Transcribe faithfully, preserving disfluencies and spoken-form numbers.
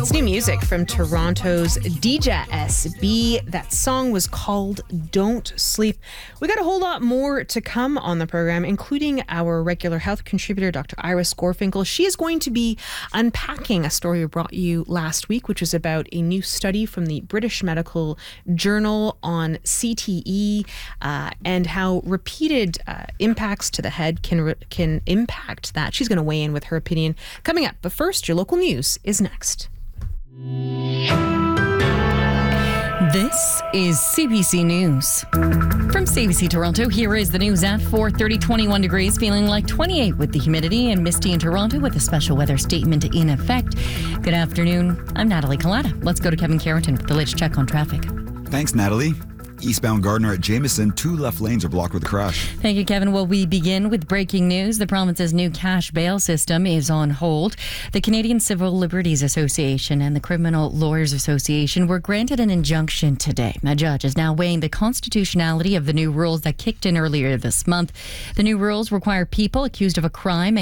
It's new music from Toronto's Dija S B. That song was called Don't Sleep. We got a whole lot more to come on the program, including our regular health contributor, Doctor Iris Gorfinkel. She is going to be unpacking a story we brought you last week, which is about a new study from the British Medical Journal on C T E uh, and how repeated uh, impacts to the head can re- can impact that. She's going to weigh in with her opinion coming up. But first, your local news is next. This is C B C News. From C B C Toronto, here is the news at four thirty, twenty-one degrees, feeling like twenty-eight with the humidity, and misty in Toronto with a special weather statement in effect. Good afternoon. I'm Natalie Collada. Let's go to Kevin Carrington with the latest check on traffic. Thanks, Natalie. Eastbound Gardner at Jameson, two left lanes are blocked with a crash. Thank you, Kevin. Well, we begin with breaking news. The province's new cash bail system is on hold. The Canadian Civil Liberties Association and the Criminal Lawyers Association were granted an injunction today. A judge is now weighing the constitutionality of the new rules that kicked in earlier this month. The new rules require people accused of a crime